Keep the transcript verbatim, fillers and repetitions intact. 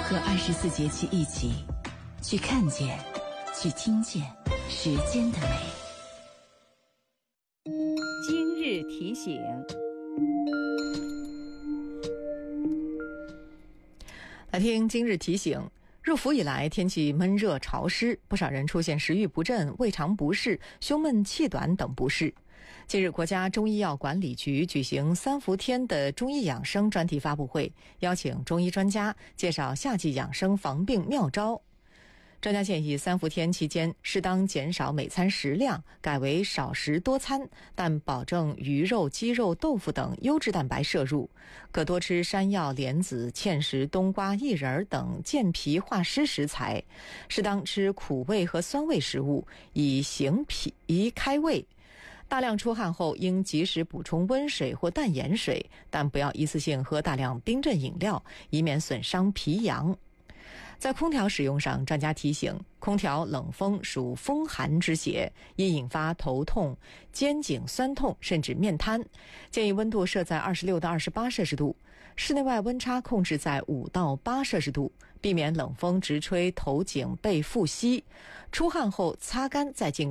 和二十四节气一起去看见，去听见时间的美。 今日提醒。 来听今日提醒。入伏以来，天气闷热潮湿，不少人出现食欲不振、胃肠不适、胸闷气短等不适。近日，国家中医药管理局举行三伏天的中医养生专题发布会，邀请中医专家介绍夏季养生防病妙招。专家建议三伏天期间适当减少每餐食量，改为少食多餐，但保证鱼肉、鸡肉、豆腐等优质蛋白摄入，可多吃山药、莲子、芡实、冬瓜、薏仁等健脾化湿食材，适当吃苦味和酸味食物，以行脾以开胃。大量出汗后应及时补充温水或淡盐水，但不要一次性喝大量冰镇饮料，以免损伤脾阳。在空调使用上，专家提醒，空调冷风属风寒之邪，易引发头痛、肩颈酸痛甚至面瘫，建议温度设在二十六到二十八摄氏度，室内外温差控制在五到八摄氏度，避免冷风直吹头颈背腹膝。出汗后擦干再进